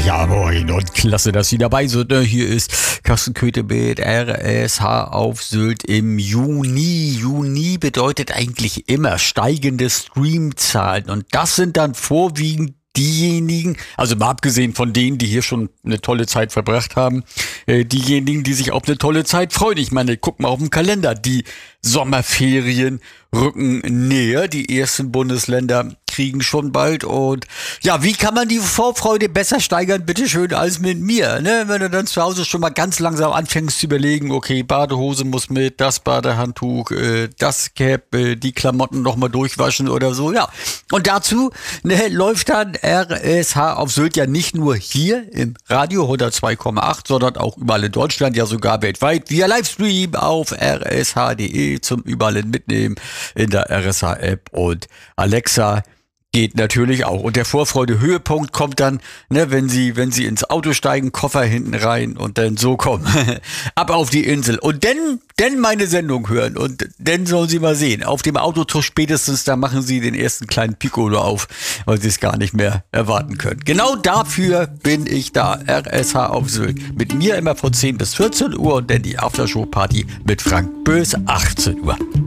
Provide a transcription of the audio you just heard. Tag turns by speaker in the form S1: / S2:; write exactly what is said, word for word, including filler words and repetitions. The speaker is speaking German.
S1: Ja, moin und klasse, dass Sie dabei sind. Ne? Hier ist Carsten Köthe mit R S H auf Sylt im Juni. Juni bedeutet eigentlich immer steigende Streamzahlen und das sind dann vorwiegend diejenigen, also mal abgesehen von denen, die hier schon eine tolle Zeit verbracht haben, äh, diejenigen, die sich auf eine tolle Zeit freuen. Ich meine, guck mal auf den Kalender, die Sommerferien rücken näher, die ersten Bundesländer kriegen schon bald und ja, wie kann man die Vorfreude besser steigern, bitteschön, als mit mir, ne? Wenn du dann zu Hause schon mal ganz langsam anfängst zu überlegen, okay, Badehose muss mit, das Badehandtuch, äh, das Cap, äh, die Klamotten nochmal durchwaschen oder so, ja. Und dazu ne, läuft dann R S H auf Sylt ja nicht nur hier im Radio hundertzwei Komma acht, sondern auch überall in Deutschland, ja sogar weltweit, via Livestream auf r s h punkt d e zum überall mitnehmen in der R S H-App und Alexa geht natürlich auch. Und der Vorfreude-Höhepunkt kommt dann, ne, wenn Sie, wenn Sie ins Auto steigen, Koffer hinten rein und dann so kommen. Ab auf die Insel. Und dann, dann meine Sendung hören. Und dann sollen Sie mal sehen. Auf dem Autotuch spätestens, da machen Sie den ersten kleinen Piccolo auf, weil Sie es gar nicht mehr erwarten können. Genau dafür bin ich da. R S H auf Sylt. Mit mir immer von zehn bis vierzehn Uhr und dann die Aftershow-Party mit Frank Bös achtzehn Uhr.